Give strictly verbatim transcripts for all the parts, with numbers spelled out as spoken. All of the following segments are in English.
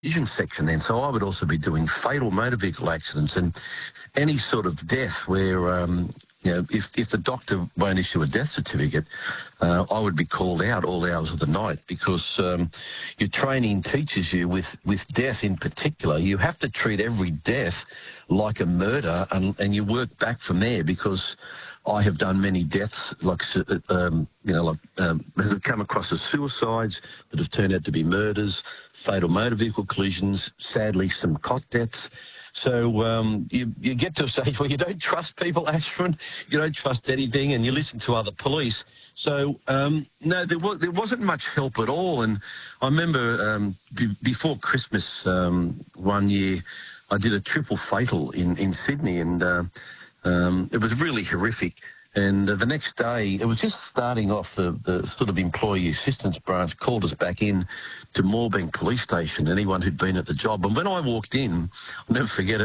vision section then, so I would also be doing fatal motor vehicle accidents and any sort of death where, um, you know, if, if the doctor won't issue a death certificate, uh, I would be called out all hours of the night because um, your training teaches you with, with death in particular, you have to treat every death like a murder and, and you work back from there because I have done many deaths, like um, you know, like um, that have come across as suicides that have turned out to be murders, fatal motor vehicle collisions, sadly some cot deaths. So um, you, you get to a stage where you don't trust people, Ashwin, you don't trust anything, and you listen to other police. So um, no, there was there wasn't much help at all. And I remember um, b- before Christmas um, one year, I did a triple fatal in in Sydney, and Uh, Um, it was really horrific. And uh, the next day, it was just starting off, the, the sort of employee assistance branch called us back in to Moorebank Police Station, anyone who'd been at the job. And when I walked in, I'll never forget it,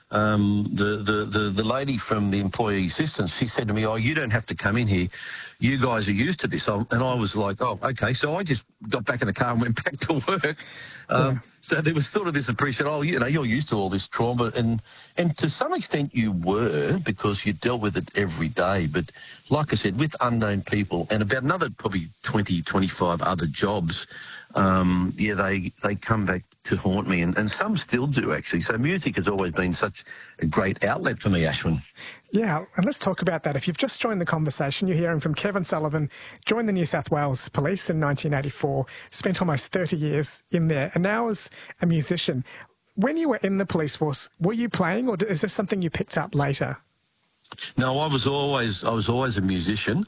um, the, the, the, the lady from the employee assistance, she said to me, oh, you don't have to come in here. You guys are used to this. And I was like, oh, okay. So I just got back in the car and went back to work. Um, yeah. So there was sort of this appreciation, oh, you know, you're used to all this trauma. And, and to some extent you were because you dealt with it every day. But like I said, with unknown people and about another probably twenty, twenty-five other jobs, um, yeah, they, they come back to haunt me. And, and some still do, actually. So music has always been such a great outlet for me, Ashwin. Yeah, and let's talk about that. If you've just joined the conversation, you're hearing from Kevin Sullivan, joined the New South Wales Police in nineteen eighty-four, spent almost thirty years in there, and now as a musician. When you were in the police force, were you playing, or is this something you picked up later? No, I was always I was always a musician.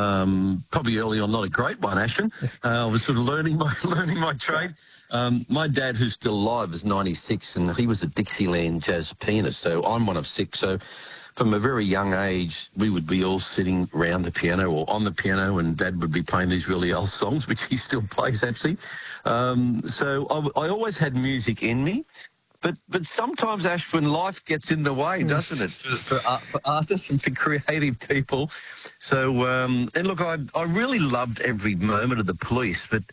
Um, probably early on, not a great one, Ashton. Uh, I was sort of learning my learning my trade. Um, my dad, who's still alive, is ninety-six, and he was a Dixieland jazz pianist. So I'm one of six. So from a very young age, we would be all sitting around the piano or on the piano, and Dad would be playing these really old songs, which he still plays, actually. Um, so I, I always had music in me. But but sometimes, Ashwin, life gets in the way, doesn't it, for, for, art, for artists and for creative people. So, um, and look, I, I really loved every moment of the police, but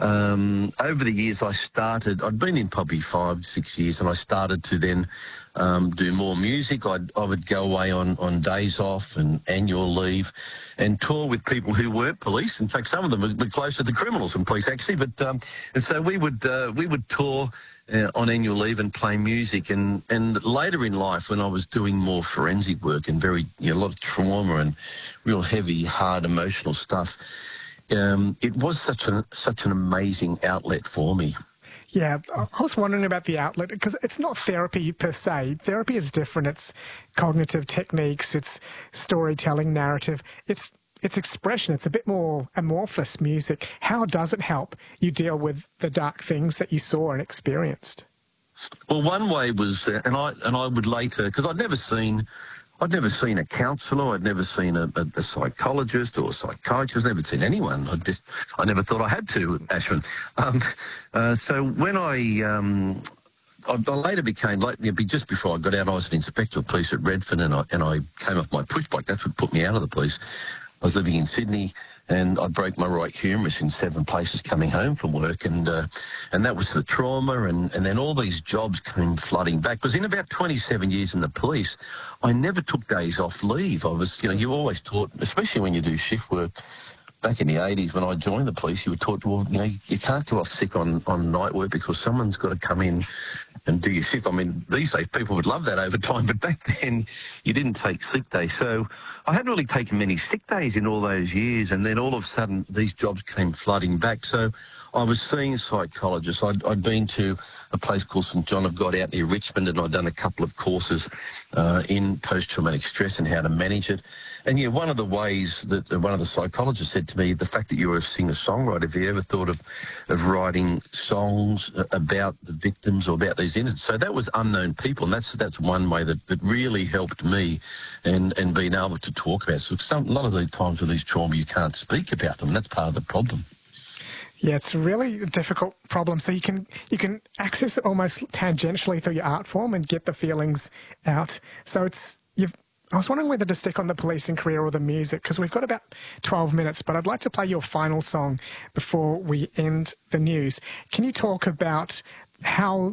um, over the years I started, I'd been in probably five, six years, and I started to then um, do more music. I'd, I would go away on, on days off and annual leave and tour with people who weren't police. In fact, some of them were closer to criminals than police, actually. But um, and so we would uh, we would tour Uh, on annual leave and play music, and and later in life when I was doing more forensic work and very you know, a lot of trauma and real heavy, hard, emotional stuff, um, it was such an such an amazing outlet for me. Yeah, I was wondering about the outlet because it's not therapy per se. Therapy is different. It's cognitive techniques, it's storytelling, narrative. It's It's expression. It's a bit more amorphous music. How does it help you deal with the dark things that you saw and experienced? Well, one way was, uh, and I and I would later, because I'd never seen, I'd never seen a counsellor, I'd never seen a, a, a psychologist or a psychiatrist, never seen anyone. I just, I never thought I had to, Ashwin. Um, uh, so when I. Um, I, I later became, like, just before I got out, I was an inspector of police at Redfern, and I and I came off my push bike. That's what put me out of the police. I was living in Sydney, and I broke my right humerus in seven places coming home from work, and uh, and that was the trauma, and, and then all these jobs came flooding back. Because in about twenty-seven years in the police, I never took days off leave. I was, you know, you always taught, especially when you do shift work. Back in the eighties, when I joined the police, you were taught, well, you know, you can't go off sick on, on night work because someone's got to come in and do your shift. I mean, these days people would love that overtime, but back then you didn't take sick days. So I hadn't really taken many sick days in all those years, and then all of a sudden these jobs came flooding back. So I was seeing psychologists. I'd, I'd been to a place called St John of God out near Richmond, and I'd done a couple of courses uh, in post-traumatic stress and how to manage it. And, yeah, one of the ways that uh, one of the psychologists said to me, the fact that you're a singer-songwriter, have you ever thought of, of writing songs about the victims or about these incidents? So that was unknown people, and that's that's one way that, that really helped me and, and being able to talk about it. So some, a lot of the times with these trauma, you can't speak about them. That's part of the problem. Yeah, it's a really difficult problem. So you can you can access it almost tangentially through your art form and get the feelings out. So it's you've. I was wondering whether to stick on the policing career or the music, because we've got about twelve minutes, but I'd like to play your final song before we end the news. Can you talk about how